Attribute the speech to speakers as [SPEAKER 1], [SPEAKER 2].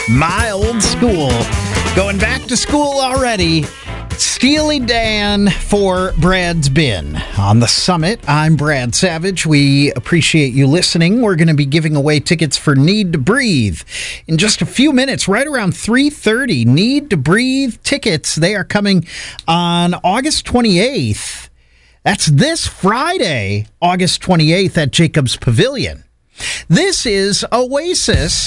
[SPEAKER 1] My old school. Going back to school already. Steely Dan for Brad's Bin. On the Summit, I'm Brad Savage. We appreciate you listening. We're going to be giving away tickets for Need to Breathe in just a few minutes, right around 3:30. Need to Breathe tickets. They are coming on August 28th. That's this Friday, August 28th at Jacobs Pavilion. This is Oasis.